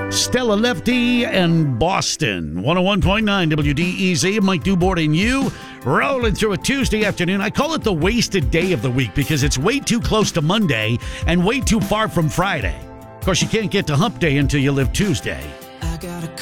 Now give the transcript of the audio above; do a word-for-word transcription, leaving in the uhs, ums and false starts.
Stella Lefty and Boston. one oh one point nine W D E Z. Mike Dubort and you rolling through a Tuesday afternoon. I call it the wasted day of the week because it's way too close to Monday and way too far from Friday. Of course, you can't get to hump day until you live Tuesday. I got a